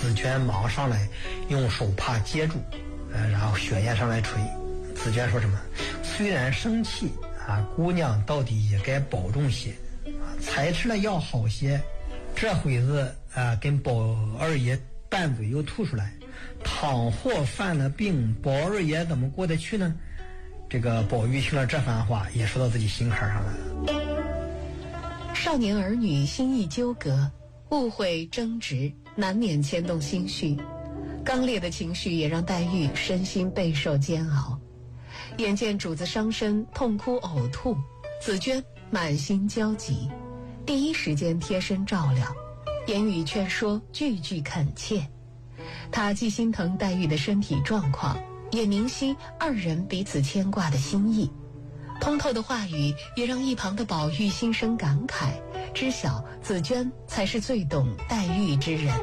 紫娟忙上来用手帕接住，然后雪雁上来吹。紫娟说什么？虽然生气啊，姑娘到底也该保重些啊，才吃了药好些。这会子啊，跟宝二爷拌嘴又吐出来，倘或犯了病，宝二爷怎么过得去呢？这个宝玉听了这番话，也说到自己心坎上来了。 少年儿女心意纠葛，误会争执，难免牵动心绪。刚烈的情绪也让黛玉身心备受煎熬。眼见主子伤身，痛哭呕吐，紫娟满心焦急，第一时间贴身照料，言语劝说，句句恳切。她既心疼黛玉的身体状况，也明晰二人彼此牵挂的心意。通透的话语也让一旁的宝玉心生感慨，知晓紫娟才是最懂黛玉之人。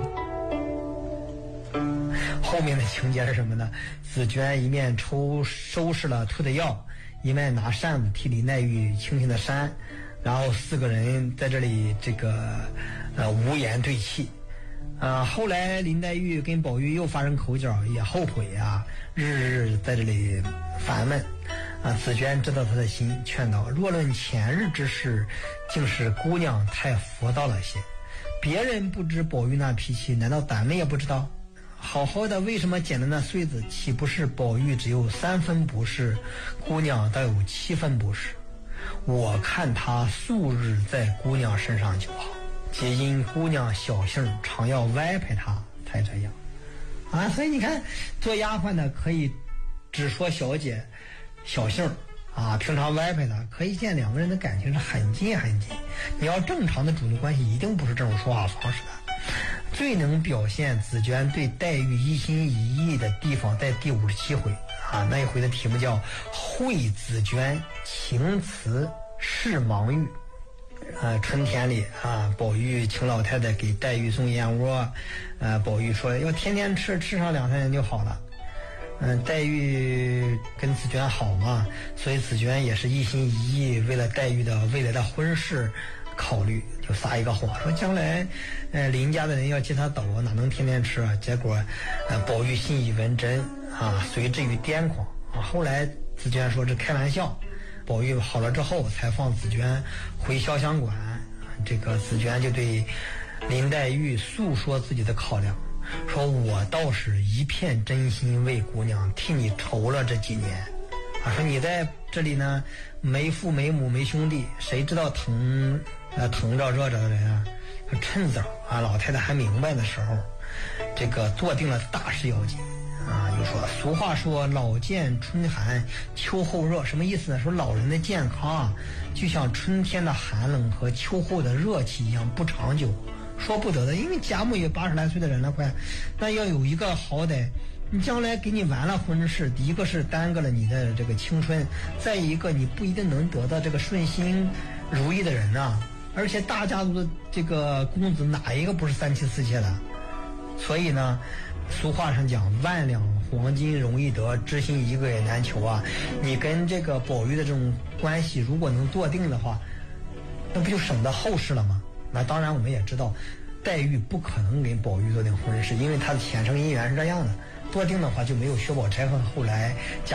后面的情节是什么呢？紫娟一面收拾了吐的药，一面拿扇子替林黛玉轻轻的扇，然后四个人在这里无言对泣。后来林黛玉跟宝玉又发生口角，也后悔啊，日日在这里烦闷。紫娟知道他的心，劝道：若论前日之事，竟是姑娘太佛道了些。别人不知宝玉那脾气，难道咱们也不知道？好好的，为什么捡的那穗子，岂不是宝玉只有3分不是，姑娘倒有7分不是？我看他素日在姑娘身上就好，皆因姑娘小性，常要歪拍他，才这样啊。所以你看，做丫鬟的可以只说小姐小性啊，平常歪拍他，可以见两个人的感情是很近很近。你要正常的主奴关系，一定不是这种说话方式的。最能表现紫娟对黛玉一心一意的地方，在第57回啊，那一回的题目叫会紫娟情辞是盲玉。春天里啊，宝玉请老太太给黛玉送燕窝，宝玉说要天天吃上2-3天就好了。黛玉跟紫娟好嘛，所以紫娟也是一心一意为了黛玉的未来的婚事考虑，就撒一个谎说将来林家的人要接他走，哪能天天吃啊？结果宝玉信以为真啊，随至于癫狂啊。后来紫娟说这开玩笑，宝玉好了之后才放紫娟回潇湘馆。这个紫娟就对林黛玉诉说自己的考量，说我倒是一片真心为姑娘替你愁了这几年啊，说你在这里呢没父没母没兄弟，谁知道疼着热着的人啊，趁早啊老太太还明白的时候，这个做定了大事要紧啊。又说俗话说老见春寒秋后热，什么意思呢？说老人的健康啊，就像春天的寒冷和秋后的热气一样不长久，说不得的。因为贾母也80来岁的人了，快，那要有一个好歹，你将来给你完了婚事，第一个是耽搁了你的这个青春，再一个你不一定能得到这个顺心如意的人啊。而且大家族的这个公子哪一个不是3妻4妾的？所以呢，俗话上讲万两黄金容易得，知心一个也难求啊。你跟这个宝玉的这种关系如果能做定的话，那不就省得后事了吗？那当然我们也知道黛玉不可能跟宝玉做定婚事，因为她的前生姻缘是这样的，做定的话就没有薛宝钗和后来